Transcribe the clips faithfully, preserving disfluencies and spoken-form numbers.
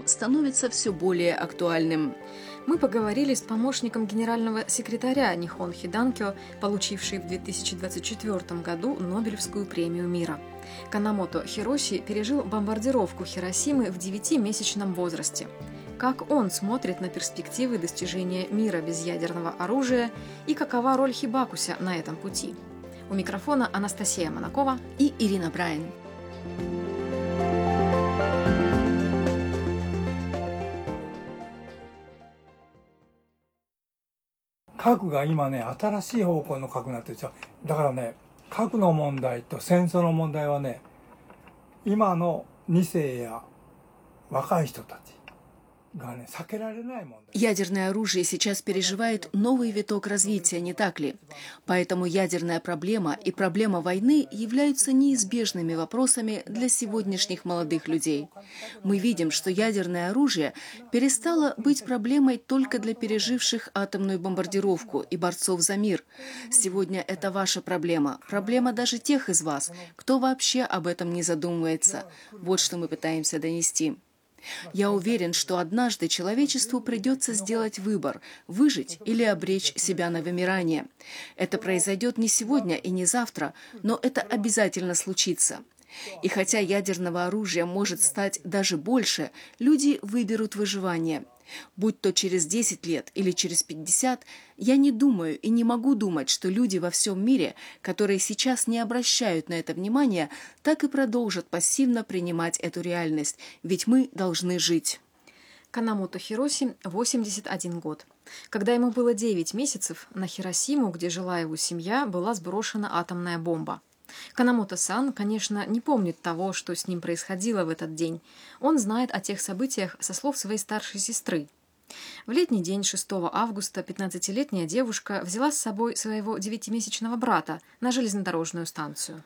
становится все более актуальным. Мы поговорили с помощником генерального секретаря Нихон Хиданкё, получившей в две тысячи двадцать четвёртом году Нобелевскую премию мира. Канамото Хироси пережил бомбардировку Хиросимы в девятимесячном возрасте. Как он смотрит на перспективы достижения мира без ядерного оружия и какова роль Хибакуся на этом пути? У микрофона Анастасия Монакова и Ирина Брайн. 核が今ね、新しい方向の核になってるんですよ。だからね、核の問題と戦争の問題はね、今のに世や若い人たちがね、避けられない問題。 Ядерное оружие сейчас переживает новый виток развития, не так ли? Поэтому ядерная проблема и проблема войны являются неизбежными вопросами для сегодняшних молодых людей. Мы видим, что ядерное оружие перестало быть проблемой только для переживших атомную бомбардировку и борцов за мир. Сегодня это ваша проблема, проблема даже тех из вас, кто вообще об этом не задумывается. Вот что мы пытаемся донести. Я уверен, что однажды человечеству придется сделать выбор – выжить или обречь себя на вымирание. Это произойдет не сегодня и не завтра, но это обязательно случится. И хотя ядерного оружия может стать даже больше, люди выберут выживание. Будь то через десять лет или через пятьдесят, я не думаю и не могу думать, что люди во всем мире, которые сейчас не обращают на это внимания, так и продолжат пассивно принимать эту реальность, ведь мы должны жить. Канамото Хироси, восемьдесят один год. Когда ему было девять месяцев, на Хиросиму, где жила его семья, была сброшена атомная бомба. Канамото-сан, конечно, не помнит того, что с ним происходило в этот день. Он знает о тех событиях со слов своей старшей сестры. В летний день шестого августа пятнадцатилетняя девушка взяла с собой своего девятимесячного брата на железнодорожную станцию.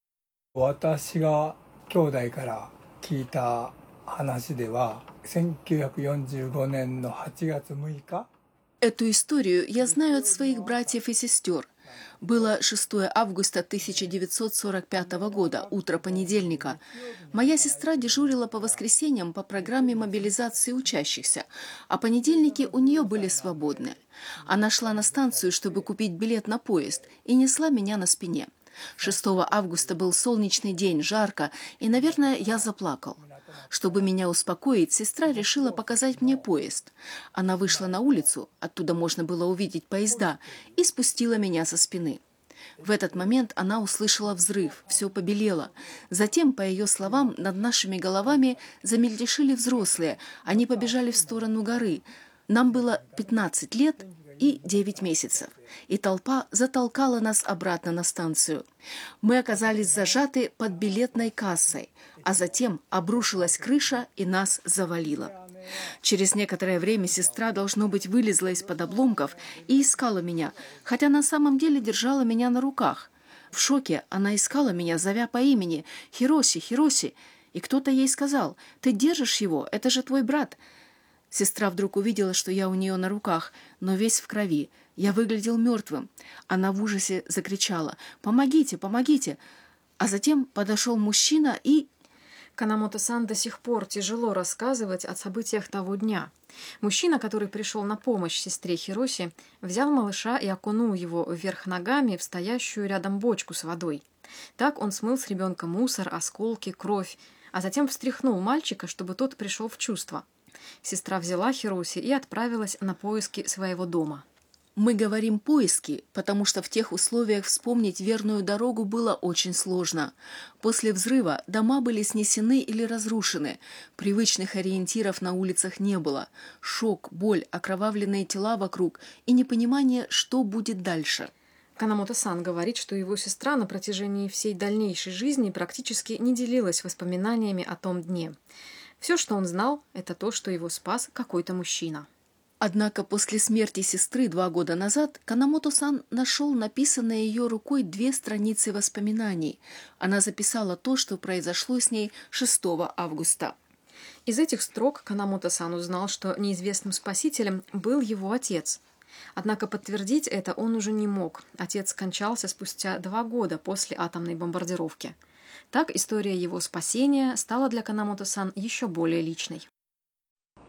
Эту историю я знаю от своих братьев и сестер. Было шестого августа тысяча девятьсот сорок пятого года, утро понедельника. Моя сестра дежурила по воскресеньям по программе мобилизации учащихся, а понедельники у нее были свободны. Она шла на станцию, чтобы купить билет на поезд, и несла меня на спине. шестого августа был солнечный день, жарко, и, наверное, я заплакал. Чтобы меня успокоить, сестра решила показать мне поезд. Она вышла на улицу, оттуда можно было увидеть поезда, и спустила меня со спины. В этот момент она услышала взрыв, все побелело. Затем, по ее словам, над нашими головами замельтешили взрослые, они побежали в сторону горы. Нам было пятнадцать лет и девять месяцев, и толпа затолкала нас обратно на станцию. Мы оказались зажаты под билетной кассой, а затем обрушилась крыша и нас завалило. Через некоторое время сестра, должно быть, вылезла из-под обломков и искала меня, хотя на самом деле держала меня на руках. В шоке она искала меня, зовя по имени «Хироси, Хироси», и кто-то ей сказал: «Ты держишь его, это же твой брат». Сестра вдруг увидела, что я у нее на руках, но весь в крови. Я выглядел мертвым. Она в ужасе закричала: «Помогите, помогите!» А затем подошел мужчина и... Канамото-сан до сих пор тяжело рассказывать о событиях того дня. Мужчина, который пришел на помощь сестре Хироси, взял малыша и окунул его вверх ногами в стоящую рядом бочку с водой. Так он смыл с ребенка мусор, осколки, кровь, а затем встряхнул мальчика, чтобы тот пришел в чувство. Сестра взяла Хироси и отправилась на поиски своего дома. Мы говорим «поиски», потому что в тех условиях вспомнить верную дорогу было очень сложно. После взрыва дома были снесены или разрушены. Привычных ориентиров на улицах не было. Шок, боль, окровавленные тела вокруг и непонимание, что будет дальше. Канамото-сан говорит, что его сестра на протяжении всей дальнейшей жизни практически не делилась воспоминаниями о том дне. Все, что он знал, это то, что его спас какой-то мужчина. Однако после смерти сестры два года назад Канамото-сан нашел написанные ее рукой две страницы воспоминаний. Она записала то, что произошло с ней шестого августа. Из этих строк Канамото-сан узнал, что неизвестным спасителем был его отец. Однако подтвердить это он уже не мог. Отец скончался спустя два года после атомной бомбардировки. Так история его спасения стала для Канамото-сан еще более личной.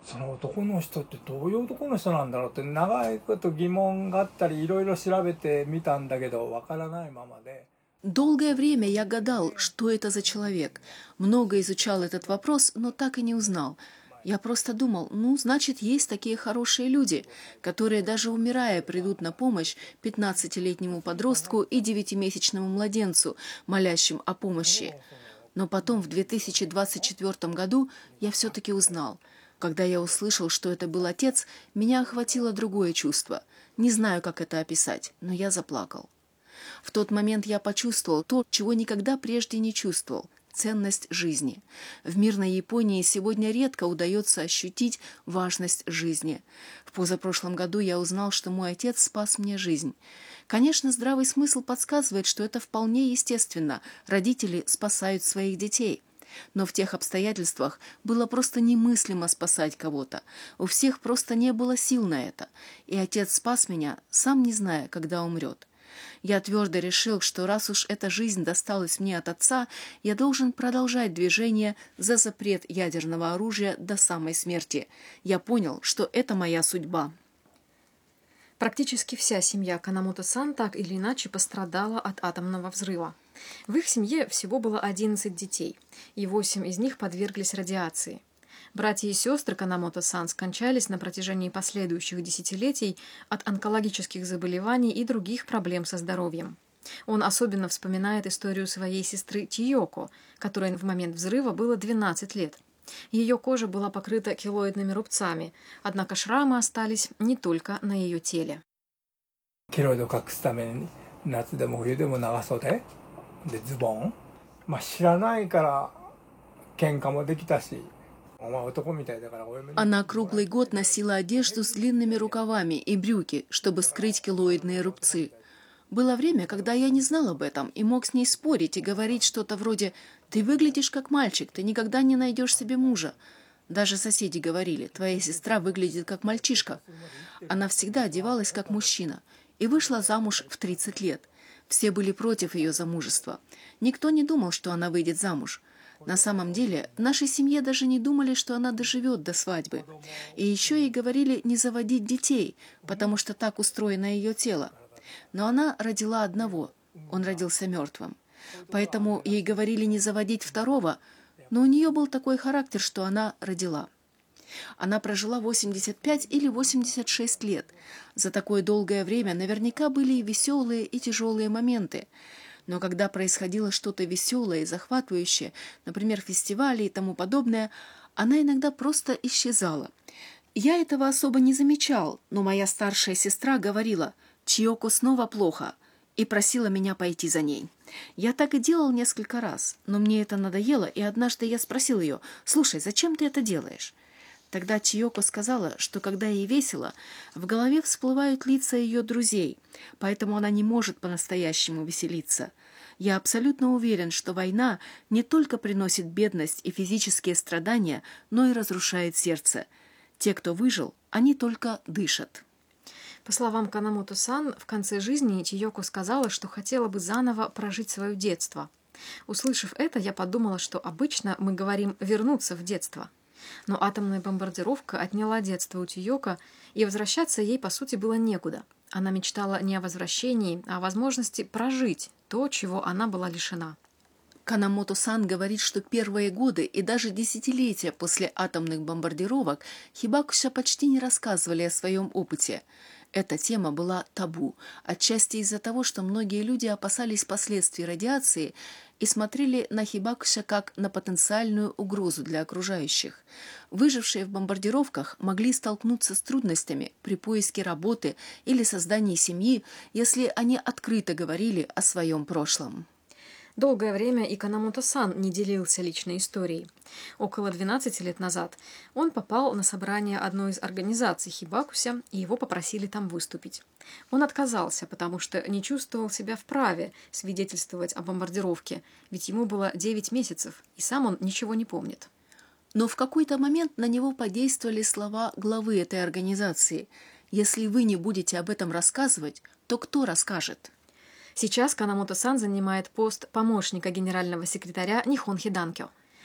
その男の人ってどういう男の人なんだろうって長いこと疑問があったりいろいろ調べてみたんだけどわからないままで。 Долгое время я гадал, что это за человек. Много изучал этот вопрос, но так и не узнал. Я просто думал, ну, значит, есть такие хорошие люди, которые даже умирая придут на помощь пятнадцатилетнему подростку и девятимесячному младенцу, молящим о помощи. Но потом, в две тысячи двадцать четвёртом году, я все-таки узнал. Когда я услышал, что это был отец, меня охватило другое чувство. Не знаю, как это описать, но я заплакал. В тот момент я почувствовал то, чего никогда прежде не чувствовал – ценность жизни. В мирной Японии сегодня редко удается ощутить важность жизни. В позапрошлом году я узнал, что мой отец спас мне жизнь. Конечно, здравый смысл подсказывает, что это вполне естественно. Родители спасают своих детей. Но в тех обстоятельствах было просто немыслимо спасать кого-то. У всех просто не было сил на это. И отец спас меня, сам не зная, когда умрет. Я твердо решил, что раз уж эта жизнь досталась мне от отца, я должен продолжать движение за запрет ядерного оружия до самой смерти. Я понял, что это моя судьба. Практически вся семья Канамото-сан так или иначе пострадала от атомного взрыва. В их семье всего было одиннадцать детей, и восемь из них подверглись радиации. Братья и сестры Канамото-сан скончались на протяжении последующих десятилетий от онкологических заболеваний и других проблем со здоровьем. Он особенно вспоминает историю своей сестры Тиёко, которой в момент взрыва было двенадцать лет. Ее кожа была покрыта килоидными рубцами, однако шрамы остались не только на ее теле. ケロイドを隠すために夏でも冬でも長袖でズボン、まあ、知らないから喧嘩もできたし。 Она круглый год носила одежду с длинными рукавами и брюки, чтобы скрыть килоидные рубцы. Было время, когда я не знал об этом и мог с ней спорить и говорить что-то вроде «Ты выглядишь как мальчик, ты никогда не найдешь себе мужа». Даже соседи говорили «Твоя сестра выглядит как мальчишка». Она всегда одевалась как мужчина и вышла замуж в тридцать лет. Все были против ее замужества. Никто не думал, что она выйдет замуж. На самом деле, в нашей семье даже не думали, что она доживет до свадьбы. И еще ей говорили не заводить детей, потому что так устроено ее тело. Но она родила одного, он родился мертвым. Поэтому ей говорили не заводить второго, но у нее был такой характер, что она родила. Она прожила восемьдесят пять или восемьдесят шесть лет. За такое долгое время наверняка были и веселые, и тяжелые моменты. Но когда происходило что-то веселое и захватывающее, например, фестивали и тому подобное, она иногда просто исчезала. Я этого особо не замечал, но моя старшая сестра говорила «Чиёко снова плохо» и просила меня пойти за ней. Я так и делал несколько раз, но мне это надоело, и однажды я спросил ее «Слушай, зачем ты это делаешь?» Тогда Чиёко сказала, что когда ей весело, в голове всплывают лица ее друзей, поэтому она не может по-настоящему веселиться. Я абсолютно уверен, что война не только приносит бедность и физические страдания, но и разрушает сердце. Те, кто выжил, они только дышат. По словам Канамото-сан, в конце жизни Чиёко сказала, что хотела бы заново прожить свое детство. Услышав это, я подумала, что обычно мы говорим «вернуться в детство». Но атомная бомбардировка отняла детство у Тиёко, и возвращаться ей, по сути, было некуда. Она мечтала не о возвращении, а о возможности прожить то, чего она была лишена. Канамото-сан говорит, что первые годы и даже десятилетия после атомных бомбардировок Хибакуся почти не рассказывали о своем опыте. Эта тема была табу, отчасти из-за того, что многие люди опасались последствий радиации и смотрели на Хибакуся как на потенциальную угрозу для окружающих. Выжившие в бомбардировках могли столкнуться с трудностями при поиске работы или создании семьи, если они открыто говорили о своем прошлом. Долгое время и Канамото-сан не делился личной историей. Около двенадцати лет назад он попал на собрание одной из организаций Хибакуся, и его попросили там выступить. Он отказался, потому что не чувствовал себя вправе свидетельствовать о бомбардировке, ведь ему было девять месяцев, и сам он ничего не помнит. Но в какой-то момент на него подействовали слова главы этой организации. «Если вы не будете об этом рассказывать, то кто расскажет?» Сейчас Канамото-сан занимает пост помощника генерального секретаря Нихон Хиданкё.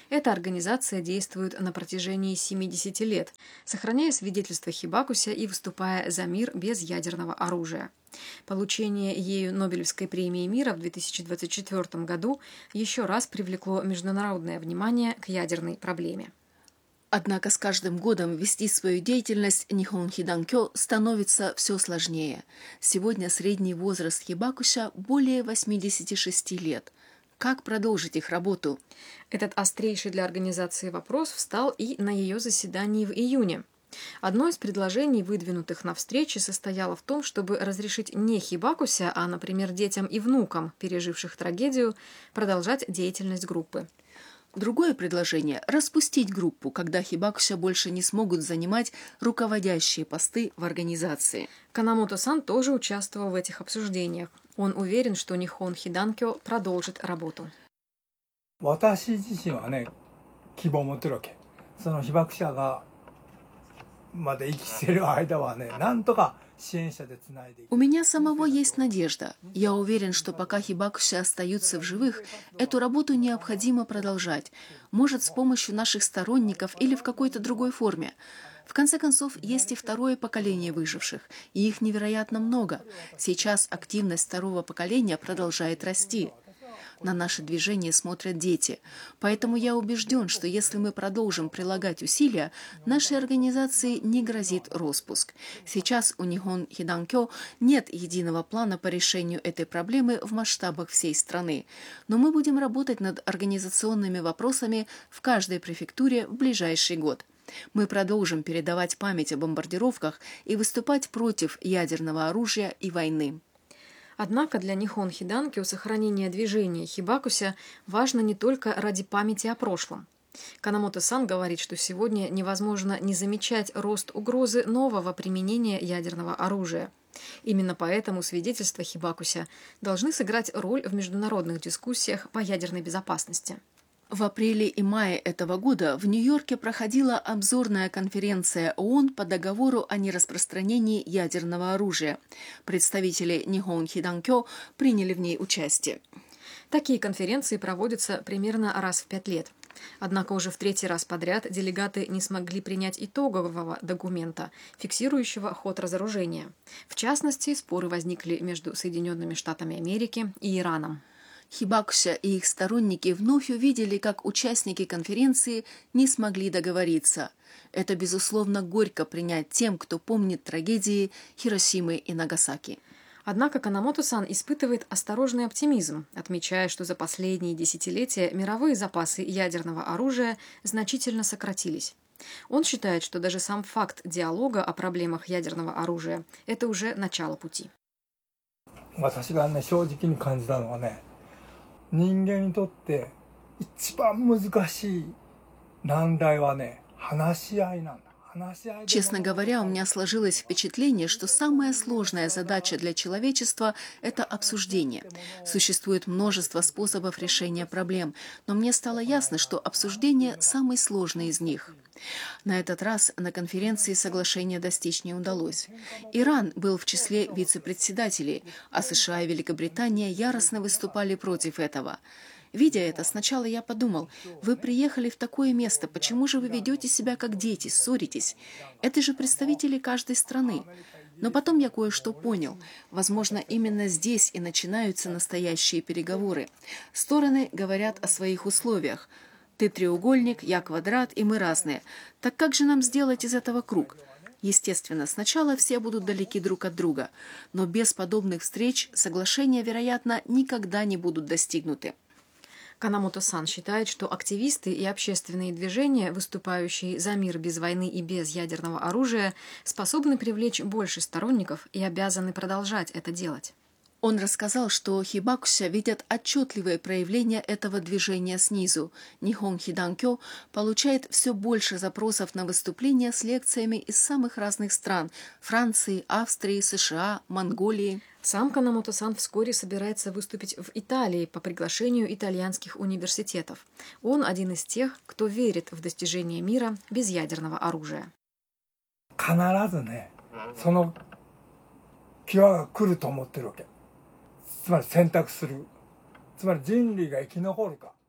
Эта организация действует на протяжении семидесяти лет, сохраняя свидетельство Хибакуся и выступая за мир без ядерного оружия. Получение ею Нобелевской премии мира в две тысячи двадцать четвёртом году еще раз привлекло международное внимание к ядерной проблеме. Однако с каждым годом вести свою деятельность Нихон Хиданкё становится все сложнее. Сегодня средний возраст Хибакуся более восьмидесяти шести лет. Как продолжить их работу? Этот острейший для организации вопрос встал и на ее заседании в июне. Одно из предложений, выдвинутых на встрече, состояло в том, чтобы разрешить не Хибакуся, а, например, детям и внукам, переживших трагедию, продолжать деятельность группы. Другое предложение – распустить группу, когда Хибакуся больше не смогут занимать руководящие посты в организации. Канамото-сан тоже участвовал в этих обсуждениях. Он уверен, что Нихон Хиданкё продолжит работу. 私自身はね、希望を持ってるわけ。その被爆者がまだ生きてる間はね、なんとか支援者でつないでいく。 У меня самого есть надежда. Я уверен, что пока Хибакуся остаются в живых, эту работу необходимо продолжать. Может, с помощью наших сторонников или в какой-то другой форме. В конце концов, есть и второе поколение выживших, и их невероятно много. Сейчас активность второго поколения продолжает расти. На наше движение смотрят дети. Поэтому я убежден, что если мы продолжим прилагать усилия, нашей организации не грозит распуск. Сейчас у Нихон Хиданкё нет единого плана по решению этой проблемы в масштабах всей страны. Но мы будем работать над организационными вопросами в каждой префектуре в ближайший год. Мы продолжим передавать память о бомбардировках и выступать против ядерного оружия и войны. Однако для Нихон Хиданкё сохранение движения Хибакуся важно не только ради памяти о прошлом. Канамото-сан говорит, что сегодня невозможно не замечать рост угрозы нового применения ядерного оружия. Именно поэтому свидетельства Хибакуся должны сыграть роль в международных дискуссиях по ядерной безопасности. В апреле и мае этого года в Нью-Йорке проходила обзорная конференция ООН по договору о нераспространении ядерного оружия. Представители Нихон Хиданкё приняли в ней участие. Такие конференции проводятся примерно раз в пять лет. Однако уже в третий раз подряд делегаты не смогли принять итогового документа, фиксирующего ход разоружения. В частности, споры возникли между Соединенными Штатами Америки и Ираном. Хибакуся и их сторонники вновь увидели, как участники конференции не смогли договориться. Это, безусловно, горько принять тем, кто помнит трагедии Хиросимы и Нагасаки. Однако Канамото-сан испытывает осторожный оптимизм, отмечая, что за последние десятилетия мировые запасы ядерного оружия значительно сократились. Он считает, что даже сам факт диалога о проблемах ядерного оружия – это уже начало пути. 私がね、正直に感じたのはね、人間にとって一番難しい難題はね、話し合いなんだ。 Честно говоря, у меня сложилось впечатление, что самая сложная задача для человечества – это обсуждение. Существует множество способов решения проблем, но мне стало ясно, что обсуждение – самый сложный из них. На этот раз на конференции соглашения достичь не удалось. Иран был в числе вице-председателей, а США и Великобритания яростно выступали против этого. Видя это, сначала я подумал, вы приехали в такое место, почему же вы ведете себя как дети, ссоритесь? Это же представители каждой страны. Но потом я кое-что понял. Возможно, именно здесь и начинаются настоящие переговоры. Стороны говорят о своих условиях. Ты треугольник, я квадрат, и мы разные. Так как же нам сделать из этого круг? Естественно, сначала все будут далеки друг от друга, но без подобных встреч соглашения, вероятно, никогда не будут достигнуты. Канамото-сан считает, что активисты и общественные движения, выступающие за мир без войны и без ядерного оружия, способны привлечь больше сторонников и обязаны продолжать это делать. Он рассказал, что Хибакуся видят отчетливые проявления этого движения снизу. Нихон Хиданкё получает все больше запросов на выступления с лекциями из самых разных стран – Франции, Австрии, США, Монголии. Сам Канамото-сан вскоре собирается выступить в Италии по приглашению итальянских университетов. Он один из тех, кто верит в достижение мира без ядерного оружия. 必ずね、その際が来ると思ってるわけ。つまり選択する。つまり人類が生き残るか。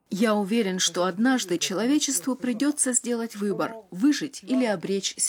Я уверен, что однажды человечеству придется сделать выбор – выжить или обречь